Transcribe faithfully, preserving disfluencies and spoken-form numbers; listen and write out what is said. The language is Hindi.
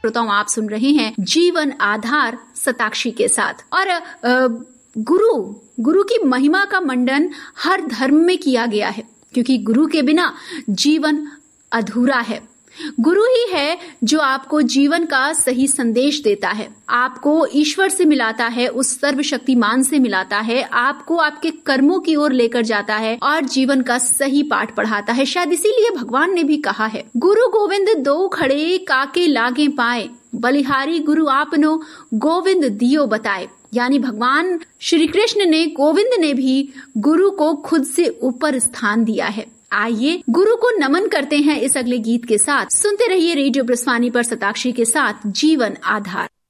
श्रोताओं, आप सुन रहे हैं जीवन आधार शताक्षी के साथ। और आ, गुरु गुरु की महिमा का मंडन हर धर्म में किया गया है, क्योंकि गुरु के बिना जीवन अधूरा है। गुरु ही है जो आपको जीवन का सही संदेश देता है, आपको ईश्वर से मिलाता है, उस सर्वशक्तिमान से मिलाता है, आपको आपके कर्मों की ओर लेकर जाता है और जीवन का सही पाठ पढ़ाता है। शायद इसीलिए भगवान ने भी कहा है, गुरु गोविंद दो खड़े काके लागे पाए, बलिहारी गुरु आपनो गोविंद दियो बताए। यानी भगवान श्री कृष्ण ने, गोविंद ने भी गुरु को खुद से ऊपर स्थान दिया है। आइए गुरु को नमन करते हैं इस अगले गीत के साथ। सुनते रहिए रेडियो ब्रह्मवाणी पर शताक्षी के साथ जीवन आधार।